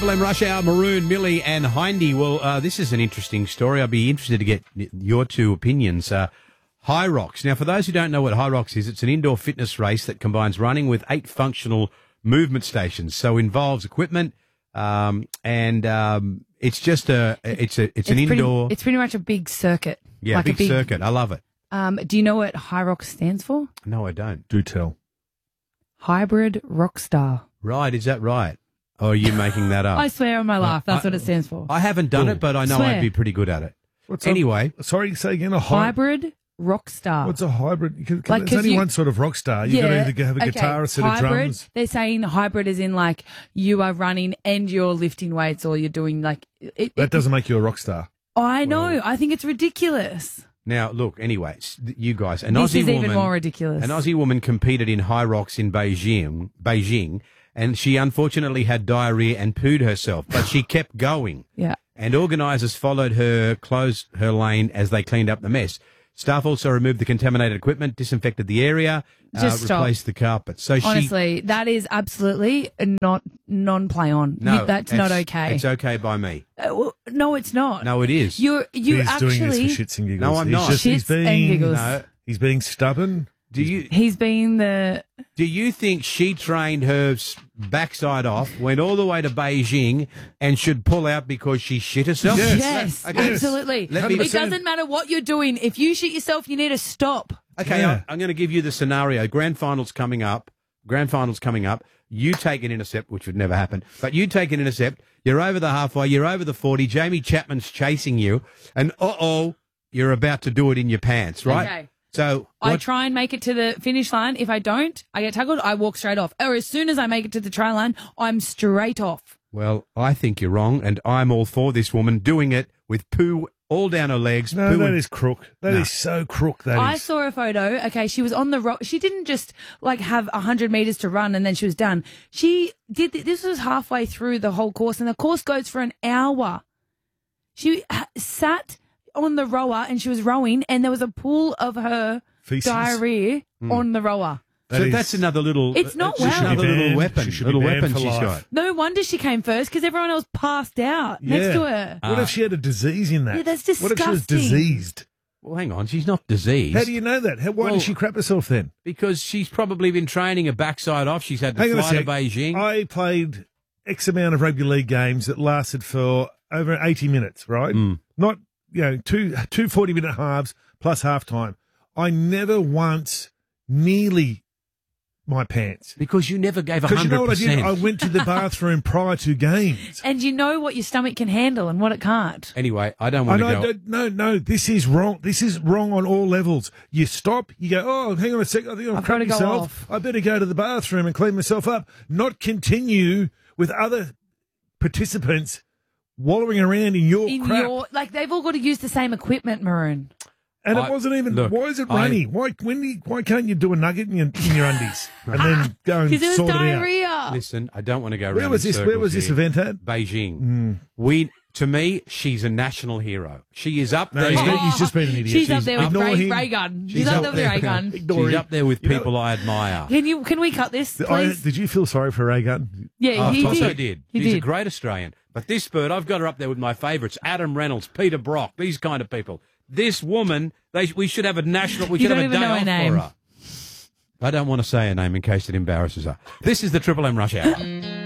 Triple M Rush Hour, Maroon, Millie and Hindy. Well, this is an interesting story. I'd be interested to get your two opinions. High Rocks. Now, for those who don't know what High Rocks is, it's an indoor fitness race that combines running with 8 functional movement stations. So involves equipment, and it's just it's an indoor. It's pretty much a big circuit. Yeah, like big circuit. I love it. Do you know what High Rocks stands for? No, I don't. Do tell. Hybrid Rockstar. Right, is that right? Or are you making that up? I swear on my life, that's what it stands for. I haven't done it, but I know Swear. I'd be pretty good at it. What's Anyway. sorry, say again. Hybrid Rockstar. What's a hybrid? Like, There's only 'cause one sort of rock star. You've got to either have a guitar, a set of hybrid, drums. They're saying hybrid is in like you are running and you're lifting weights or you're doing like... That doesn't make you a rock star. I know. I think it's ridiculous. Now, look, anyway, you guys, This is even more ridiculous. An Aussie woman competed in High Rocks in Beijing, and she unfortunately had diarrhea and pooed herself, but she kept going. Yeah. And organisers followed her, closed her lane as they cleaned up the mess. Staff also removed the contaminated equipment, disinfected the area, Just stop. replaced the carpet. So Honestly, that is absolutely not non-play on. No, That's not okay. It's okay by me. No, it's not. No, it is. You He's actually... doing this for shits and giggles. No, I'm not. He's Shits and giggles. No. He's being stubborn. He's been the... Do you think she trained her backside off, went all the way to Beijing, and should pull out because she shit herself? Yes, Okay. absolutely. Let me- It doesn't matter what you're doing. If you shit yourself, you need to stop. Okay, Yeah. I'm going to give you the scenario. Grand finals coming up. You take an intercept, which would never happen, but you take an intercept. You're over the halfway. You're over the 40. Jamie Chapman's chasing you, and you're about to do it in your pants, right? Okay. So I try and make it to the finish line. If I don't, I get tackled. I walk straight off. Or as soon as I make it to the try line, I'm straight off. Well, I think you're wrong, and I'm all for this woman doing it with poo all down her legs. No, poo that and- is crook. That is so crook. I saw a photo. Okay, she was on the rock. She didn't just like have 100 meters to run and then she was done. She did. This was halfway through the whole course, and the course goes for an hour. She sat on the rower and she was rowing, and there was a pool of her Feces. diarrhea on the rower. That's another little. It's not that's well. another little weapon. She should be Little banned weapon for she's life. got. No wonder she came first because everyone else passed out next to her. What if she had a disease in that? Yeah, that's What if she was disgusting. diseased? Well, hang on. She's not diseased. How do you know that? Why Well, did she crap herself then? Because she's probably been training her backside off. She's had to Hang on a fly to sec. Beijing. I played X amount of rugby league games that lasted for over 80 minutes, right? Not, two 40-minute halves plus halftime. I never once nearly my pants. Because you never gave 100%. Because you know what I did? I went to the bathroom prior to games. And you know what your stomach can handle and what it can't. Anyway, I don't want to go. No, this is wrong. This is wrong on all levels. You stop, you go, oh, hang on a sec, I think I've I've crap gotta go myself. off. I better go to the bathroom and clean myself up, not continue with other participants wallowing around in your crap. Like they've all got to use the same equipment, Maroon. And it wasn't even. look, why is it rainy? Why can't you do a nugget in your undies and then go and Because it was sort it out? diarrhea. Listen, I don't want to go around Where was in this? Where circles was this here. event at? Beijing. To me, she's a national hero. She is up No, there. he's just been an idiot. She's up there with Ignore him. Ray Gun. She's She's up up there with there. Ray Gun. Ignore She's him. up there with You know- people I admire. Can we cut this, please? Did you feel sorry for Ray Gunn? Yeah, Of he course did. I did. He She's a did. great Australian. But this bird, I've got her up there with my favourites. Adam Reynolds, Peter Brock, these kind of people. This woman, we should have a national, we You should have don't a even day know her off name. for her. I don't want to say her name in case it embarrasses her. This is the Triple M Rush Hour.